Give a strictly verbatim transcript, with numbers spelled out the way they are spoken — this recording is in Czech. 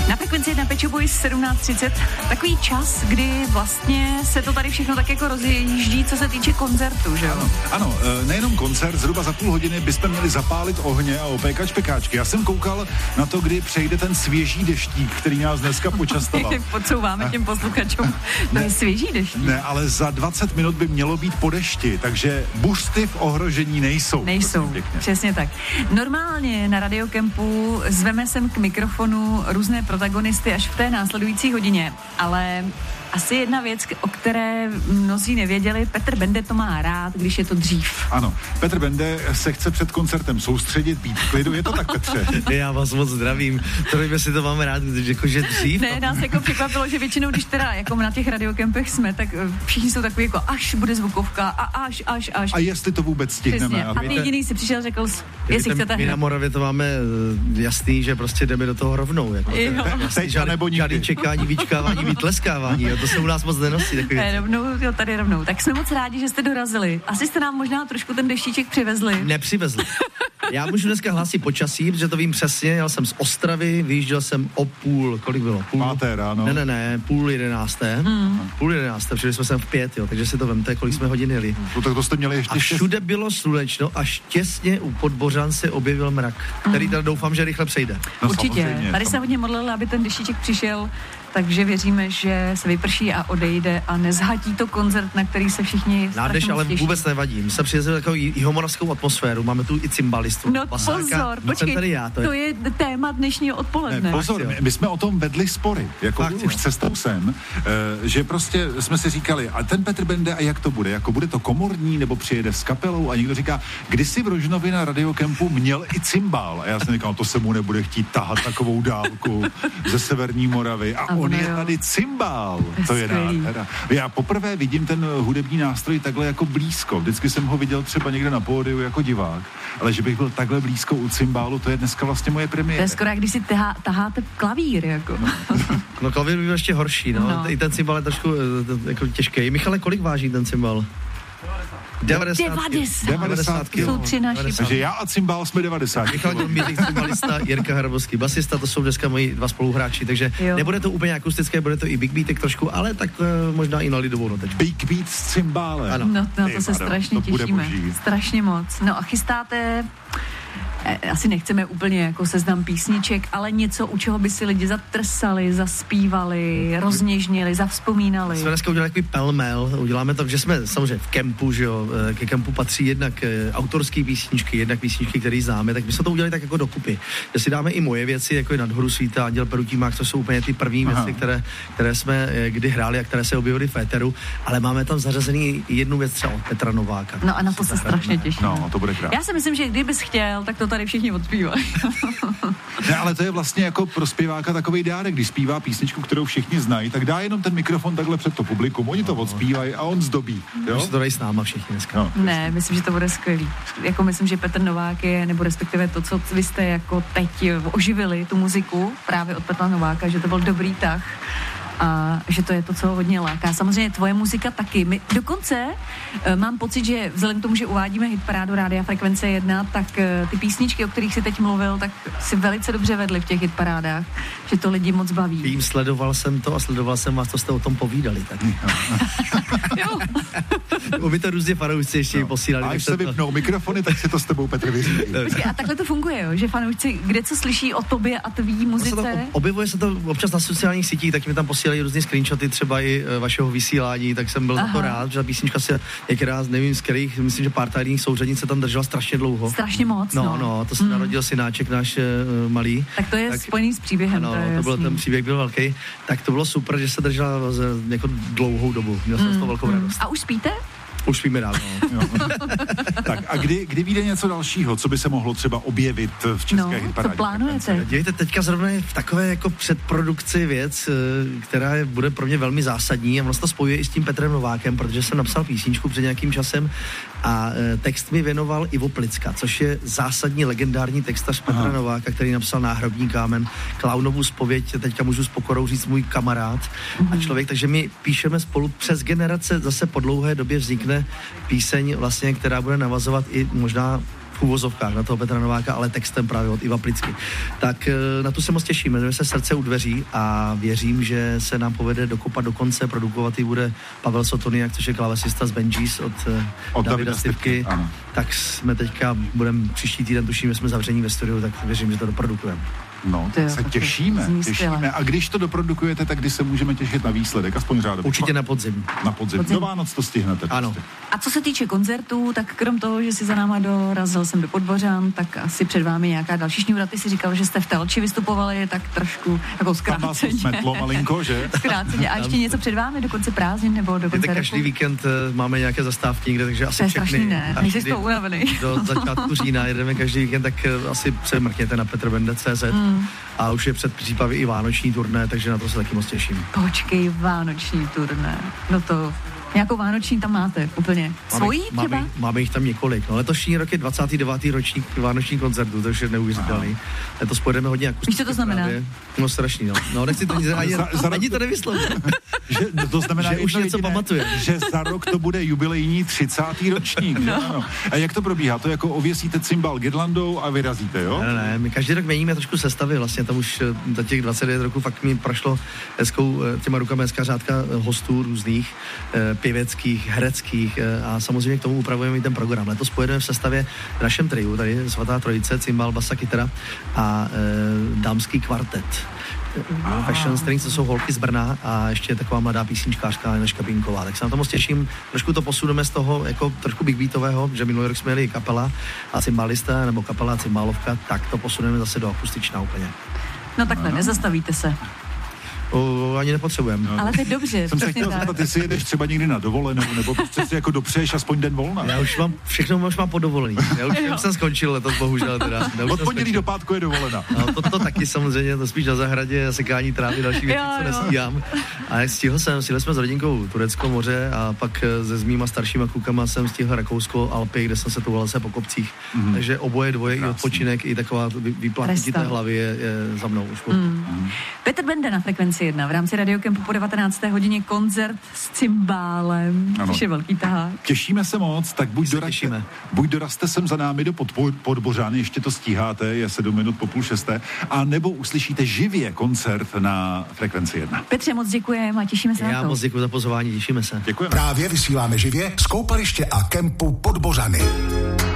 Na frekvenci jedna Pet Shop Boys sedmnáct třicet, takový čas, kdy vlastně se to tady všechno tak jako rozjíždí, co se týče koncertu, že jo? Ano, ano, nejenom koncert, zhruba za půl hodiny byste měli zapálit ohně a opékat špekáčky. Já jsem koukal na to, kdy přejde ten svěží deštík, který nás dneska počastoval. Podsouváme těm posluchačům, to je svěží deštík. Ne, ale za dvacet minut by mělo být po dešti, takže buřty v ohrožení nejsou. Nejsou, přesně tak. Normálně na Radiokempu zveme sem k mikrofonu různé protagonisty až v té následující hodině, ale asi jedna věc, o které mnozí nevěděli, Petr Bende to má rád, když je to dřív. Ano, Petr Bende se chce před koncertem soustředit, být v klidu, je to tak, Petře? Já vás moc zdravím, to my si to máme rád, jakože dřív. Ne, nás jako překvapilo, že většinou, když teda jako na těch radiokempech jsme, tak všichni jsou takový jako až bude zvukovka a až, až, až. A jestli to vůbec stihneme. A ty jediný si přišel, řekl, jestli chcete. My na Moravě to máme jasný, že prostě jdeme do toho rovnou. Jako. Teď žádný, nebo žádný čekání, vyčkávání, vytleskávání, jo, to se u nás moc nenosí. Ne, rovnou, jo, tady rovnou. Tak jsme moc rádi, že jste dorazili. Asi jste nám možná trošku ten deštíček přivezli. Nepřivezli. Já můžu dneska hlásit počasí, protože to vím přesně. Jel jsem z Ostravy, vyjížděl jsem o půl, kolik bylo? Půl? Páté ráno. Ne, ne, ne, půl jedenácté. Hmm. Půl jedenácté, přijeli jsme sem v pět, jo, takže si to vemte, kolik jsme hodin jeli. No, tak to jste měli ještě. A všude bylo slunečno, až těsně u Podbořan se objevil mrak, který tady doufám, že rychle přejde. No, určitě. Tady se hodně modlili, aby ten deštíček přišel. Takže věříme, že se vyprší a odejde a nezhatí to koncert, na který se všichni Nádeš, ale těší. Vůbec nevadí. My se přijezdili takovou jihomoravskou atmosféru, máme tu i cymbalistu. No pasáka. pozor, no, počkej, tady já, to, to je... je téma dnešního odpoledne. Ne, pozor, my, my jsme o tom vedli spory, jako Fakt, už jo. cestou sem, e, že prostě jsme si říkali, a ten Petr Bende, a jak to bude? Jako bude to komorní, nebo přijede s kapelou? A někdo říká, kdysi v Rožnově na Radiokempu měl i cymbál. A já jsem říkal, to se mu nebude chtít tahat takovou dálku ze severní Moravy. A, a on je jo. tady cymbál. To je nádhera. Já poprvé vidím ten hudební nástroj takhle jako blízko. Vždycky jsem ho viděl třeba někde na pódiu jako divák, ale že bych byl takhle blízko u cymbálu, to je dneska vlastně moje premiéra. To je skoro jak když si tahá, taháte klavír, jako. No, no klavír by byl ještě horší, no. no. I ten cymbal je trošku jako těžký. Michale, kolik váží ten cymbal? devadesát. devadesát Jsou tři naši. Takže já a cymbál jsme devadesát. Michal Dělmířek, cymbalista, Jirka Hrabovský, basista, to jsou dneska moji dva spoluhráči, takže jo. Nebude to úplně akustické, bude to i big beatek trošku, ale tak uh, možná i na lidovou notečku. Big beat s cymbálem. Ano. No, no to se strašně to těšíme. Strašně moc. No a chystáte... Asi nechceme úplně jako seznam písniček, ale něco, u čeho by si lidi zatrsali, zaspívali, rozněžnili, zavzpomínali. Jsme dneska udělali takový pelmel, uděláme to, že jsme samozřejmě v kempu, že jo, ke kempu patří jednak autorský písničky, jednak písničky, které známe, tak my jsme to udělali tak jako dokupy. Že si dáme i moje věci, jako je Nadhoru svítá, Anděl Perutímák, to jsou úplně ty první Aha. věci, které, které jsme kdy hráli a které se objevily v éteru, ale máme tam zařazený jednu věc třeba od Petra Nováka. No a na to se strašně těším. No, to bude krásné. Já si myslím, že kdybys chtěl, tak to tady všichni odpívají. Ne, ale to je vlastně jako pro zpěváka takovej dárek, když zpívá písničku, kterou všichni znají, tak dá jenom ten mikrofon takhle před to publikum, oni to odspívají a on zdobí. Jo? Už to dají s náma všichni dneska. No, ne, myslím, že to bude skvělý. Jako myslím, že Petr Novák je, nebo respektive to, co vy jste jako teď oživili, tu muziku právě od Petra Nováka, že to byl dobrý tah. A že to je to, co ho hodně láká. Samozřejmě tvoje muzika taky. My dokonce e, mám pocit, že vzhledem k tomu, že uvádíme hitparádu Rádia Frekvence jedna, tak e, ty písničky, o kterých si teď mluvil, tak si velice dobře vedli v těch hitparádách, že to lidi moc baví. Vím, sledoval jsem to a sledoval jsem vás, co jste o tom povídali. Tak. Jo. By to různě fanoušci ještě no. posílali. A až se vypnou to... mikrofony, tak si to s tebou, Petr, vyřídí. A takhle to funguje, jo? Že fanoušci, kde co slyší o tobě a tvý muzice? To, objevuje se to občas na sociálních sítích, tak mi tam posílají různý screenshoty třeba i vašeho vysílání, tak jsem byl Aha. za to rád, že ta písnička se některá, nevím z kterých, myslím, že pár tajných souřadnic se tam držela strašně dlouho. Strašně moc, no. No, no, to se mm. narodil synáček náš uh, malý. Tak to je tak, spojený s příběhem, ano, to je to byl, ten příběh byl velký. Tak to bylo super, že se držela z, jako dlouhou dobu. Měl jsem mm. z toho velkou radost. A už spíte? Už víme dávno. Tak a kdy, kdy vyjde něco dalšího, co by se mohlo třeba objevit v české no, hitparádě? Co plánujete? Dělejte teďka zrovna v takové jako předprodukci věc, která je, bude pro mě velmi zásadní a vlastně to spojuje i s tím Petrem Novákem, protože jsem napsal písničku před nějakým časem a text mi věnoval Ivo Plicka, což je zásadní legendární textař Petra Aha. Nováka, který napsal Náhrobní kámen, Klaunovu zpověď, teďka můžu s pokorou říct můj kamarád mm-hmm. a člověk, takže my píšeme spolu přes generace, zase po dlouhé době vznikne píseň vlastně, která bude navazovat i možná v uvozovkách na toho Petra Nováka, ale textem právě od Iva Plicky. Tak na tu se moc těšíme, že se srdce u dveří a věřím, že se nám povede dokopat do konce, produkovat ji bude Pavel Sotoniak, což je klávesista z Benjis od, od Davida Stipky. Tak jsme teďka, budeme příští týden, tuším, že jsme zavření ve studiu, tak věřím, že to doprodukujeme. No, tak se těšíme, těšíme. A když to doprodukujete, tak kdy se můžeme těšit na výsledek, aspoň řádově? Určitě na podzim. Na podzim. podzim. Do Vánoc to stihnete. Ano. Prostě. A co se týče koncertů, tak krom toho, že si za náma dorazil jsem do Podbořan, tak asi před vámi nějaká další šňůra. Ty si říkal, že jste v Telči vystupovali, tak trošku jako zkráceně. Tam smetlo malinko, že? Zkráceně. A ještě něco před vámi do konce prázdnin nebo do konce roku? Každý víkend máme nějaké zastávky někde, takže asi to je všechny. Strašný, ne? Nejsi z toho unavený. Do začátku října jedeme každý víkend, tak asi se mrkněte na peterbende tečka cé zet. Mm. A už je před přípravy i vánoční turné, takže na to se taky moc těším. Počkej, vánoční turné. No to... Nějakou vánoční tam máte úplně svojí třeba? Máme, máme jich tam několik. No, letošní rok je dvacátý devátý ročník vánoční koncertu, takže neuvěřitelný. Letos pojedeme hodně akusticky. Víš, co to znamená? Právě. No strašný, no. No nechci to ani, ani, za, za ani to nevyslovit. Že, to znamená, že už něco pamatuje. Že za rok to bude jubilejní třicátý ročník. No. Ano. A jak to probíhá? To jako ověsíte cymbal girlandou a vyrazíte, jo? Ne, ne, my každý rok měníme trošku sestavy, vlastně tam už za těch dvacet devět roků fakt mi prošlo hezkou, těma rukama hezká řádka hostů různých, pěveckých, hereckých a samozřejmě k tomu upravujeme i ten program. Letos pojedeme v sestavě v našem triu, tady Svatá trojice, cymbal, basa, kytara a e, dámský kvartet. Fashion Strings, to jsou holky z Brna a ještě taková mladá písničkářka Alena Škabínková. Tak se na to moc těším. Trošku to posuneme z toho jako trošku big beatového, že minulý rok jsme měli kapela a cymbalista nebo kapela a cymbalovka, tak to posuneme zase do akustična úplně. No takhle, no. Nezastavíte se. O, ani nepotřebujeme. No. Ale to je dobře. Jsem se chtěl zeptat, ty si jedeš třeba někdy na dovolenou, nebo prostě si jako dopřeješ aspoň den volna. Já už mám, všechno už mám podovolený. Já už jsem skončil letos, bohužel teda. Od pondělí do pátku je dovolena. No, to, to taky samozřejmě, to spíš na zahradě, sekání trávy, další věci, co nestíhám. A jak stihl jsem, stihl jsme s rodinkou Turecko, moře a pak se s mýma staršíma klukama jsem stihl Rakousko, Alpy, kde jsem se touval se po kopcích. Mm. Takže oboje dvoje, krásný. I odpočinek, i taková vyplácnutí té hlavy je, je za mnou už. Mm. Petr Benda na Frekvenci jedna. V rámci Radiokempu po devatenácté hodině koncert s cymbálem, což je velký tahák. Těšíme se moc, tak buď, doražte, buď dorazte sem za námi do Podpo- Podbořany, ještě to stíháte, je sedm minut po půl šesté, a nebo uslyšíte živě koncert na Frekvenci jedna. Petře, moc děkujeme a těšíme se Já na to. Já moc děkuji za pozvání, těšíme se. Děkujeme. Právě vysíláme živě z koupaliště a kempu Podbořany.